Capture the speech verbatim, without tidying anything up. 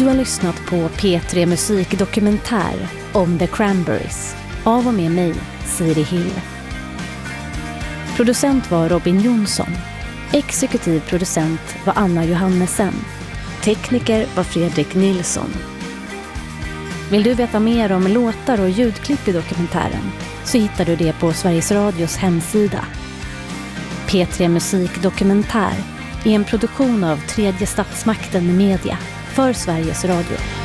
Du har lyssnat på P tre Musikdokumentär om The Cranberries av och med mig, Siri Hill. Producent var Robin Jonsson. Exekutiv producent var Anna Johannesen. Tekniker var Fredrik Nilsson. Vill du veta mer om låtar och ljudklipp i dokumentären så hittar du det på Sveriges Radios hemsida. P tre Musikdokumentär är en produktion av Tredje Statsmakten Media för Sveriges Radio.